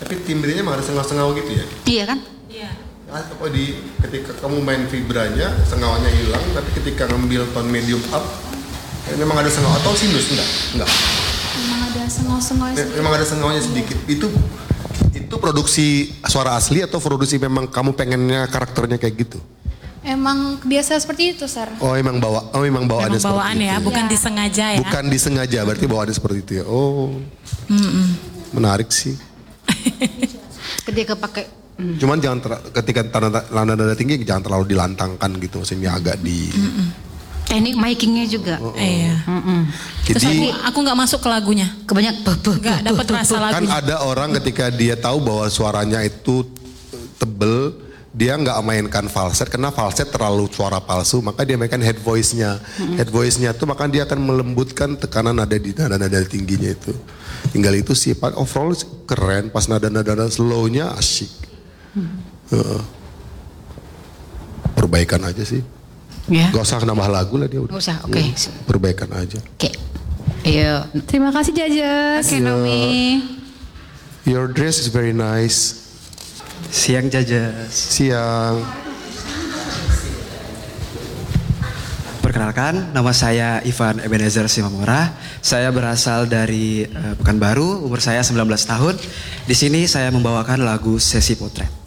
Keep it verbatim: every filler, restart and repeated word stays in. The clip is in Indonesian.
Tapi timbrenya emang ada sengaw-sengaw gitu ya? Iya kan? Iya. Apa di ketika kamu main vibranya, sengawanya hilang, tapi ketika ngambil tone medium up, eh, memang ada sengaw atau sinus enggak? Enggak. Memang ada sengaw-sengaw sedikit. Memang ada sengawnya sedikit. Itu itu produksi suara asli atau produksi memang kamu pengennya karakternya kayak gitu? Emang kebiasaan seperti itu, Sar. Oh, emang bawa, oh memang bawaannya Memang bawaan seperti ya, itu. bukan Ya. disengaja ya. Bukan disengaja, berarti bawaannya seperti itu ya. Oh, Mm-mm. menarik sih. Ketika pakai hmm. Cuman jangan ter- ketika tanda tanda nada tinggi jangan terlalu dilantangkan gitu, maksudnya agak di. Mm-mm. teknik makingnya juga. Oh, oh. Iya. Mm-mm. Terus Jadi aku, aku nggak masuk ke lagunya. Kebanyak beh, beh, Nggak beh, dapat beh, rasa beh. kan lagunya. ada orang ketika dia tahu bahwa suaranya itu tebel, dia nggak mainkan falset karena falset terlalu suara palsu, maka dia mainkan head voice-nya. Mm-hmm. Head voice-nya tuh maka dia akan melembutkan tekanan nada di nada-nada tingginya itu. Tinggal itu sih, overall keren, pas nada-nada slow-nya asyik. Mm-hmm. Uh, perbaikan aja sih. Ya. Gak usah nambah lagu lah dia udah. Gak usah, oke. Okay. Ya, perbaikan aja. Oke. Okay. Iya. Terima kasih Jajas. Oke, okay, Nomi. Your dress is very nice. Siang Jajas. Siang. Perkenalkan, nama saya Ivan Ebenezer Simamora. Saya berasal dari uh, Pekanbaru, umur saya sembilan belas tahun. Di sini saya membawakan lagu Sesi Potret.